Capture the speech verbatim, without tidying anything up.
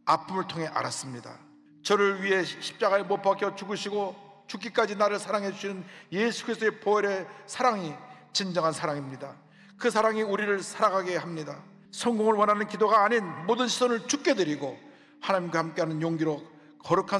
아픔을 통해 알았습니다. 저를 위해 십자가에 못 박혀 죽으시고 죽기까지 나를 사랑해 주시는 예수 그리스도의 보혈의 사랑이 진정한 사랑입니다. 그 사랑이 우리를 살아가게 합니다. 성공을 원하는 기도가 아닌 모든 시선을 주께 드리고 하나님과 함께하는 용기로 거룩한